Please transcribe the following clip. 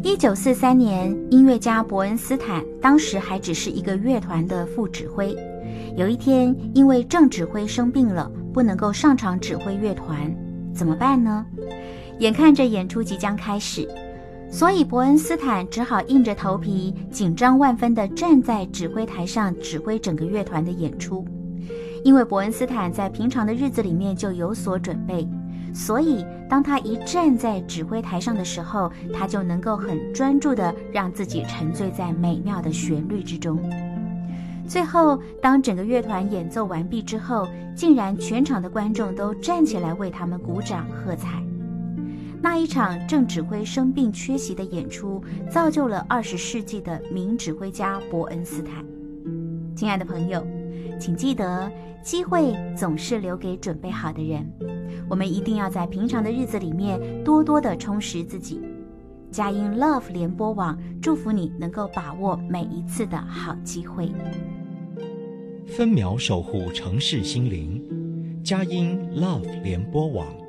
1943年，音乐家伯恩斯坦当时还只是一个乐团的副指挥。有一天，因为正指挥生病了，不能够上场指挥乐团，怎么办呢？眼看着演出即将开始，所以伯恩斯坦只好硬着头皮，紧张万分地站在指挥台上指挥整个乐团的演出。因为伯恩斯坦在平常的日子里面就有所准备，所以当他一站在指挥台上的时候，他就能够很专注地让自己沉醉在美妙的旋律之中。最后，当整个乐团演奏完毕之后，竟然全场的观众都站起来为他们鼓掌喝彩。那一场正指挥生病缺席的演出，造就了20世纪的名指挥家伯恩斯坦。亲爱的朋友，请记得，机会总是留给准备好的人。我们一定要在平常的日子里面多多的充实自己。佳音 Love 联播网祝福你能够把握每一次的好机会。 分秒守护城市心灵，佳音 Love 联播网。